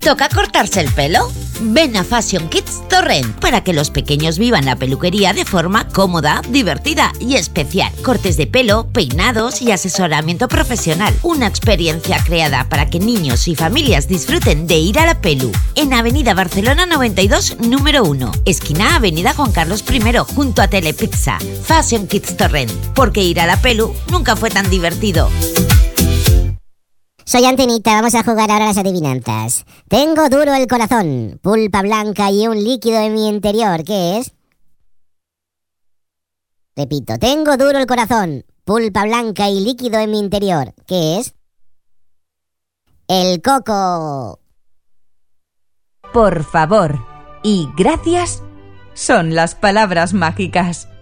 ¿Toca cortarse el pelo? Ven a Fashion Kids Torrent para que los pequeños vivan la peluquería de forma cómoda, divertida y especial. Cortes de pelo, peinados y asesoramiento profesional. Una experiencia creada para que niños y familias disfruten de ir a la pelu. En Avenida Barcelona 92, número 1. Esquina Avenida Juan Carlos I, junto a Telepizza. Fashion Kids Torrent. Porque ir a la pelu nunca fue tan divertido. Soy Antenita, vamos a jugar ahora a las adivinanzas. Tengo duro el corazón, pulpa blanca y un líquido en mi interior. ¿Qué es? Repito, tengo duro el corazón, pulpa blanca y líquido en mi interior. ¿Qué es? El coco. Por favor y gracias son las palabras mágicas.